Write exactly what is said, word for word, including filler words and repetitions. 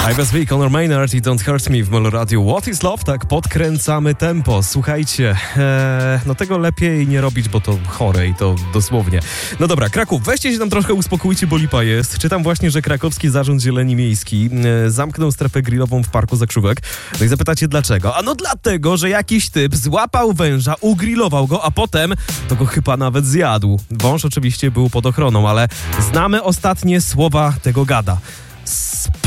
I was weak, Conor Maynard i Don't Hurt Me w Meloradiu. What is Love? Tak, podkręcamy tempo. Słuchajcie, ee, no tego lepiej nie robić, bo to chore i to dosłownie. No dobra, Kraków, weźcie się tam troszkę uspokójcie, bo lipa jest. Czytam właśnie, że Krakowski Zarząd Zieleni Miejski e, zamknął strefę grillową w Parku Zakrzówek. No i zapytacie dlaczego? A no dlatego, że jakiś typ złapał węża, ugrillował go, a potem to go chyba nawet zjadł. Wąż oczywiście był pod ochroną, ale znamy ostatnie słowa tego gada.